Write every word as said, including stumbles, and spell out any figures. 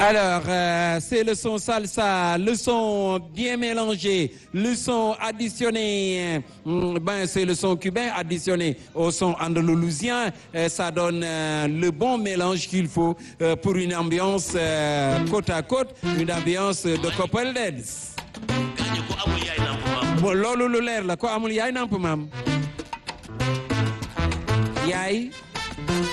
Alors, euh, c'est le son salsa, le son bien mélangé, le son additionné, euh, ben c'est le son cubain additionné au son andalusien. Euh, ça donne euh, le bon mélange qu'il faut euh, pour une ambiance euh, côte à côte, une ambiance de couple dance. Bon, loolu lu leer la ko amul yaay namp maam yaay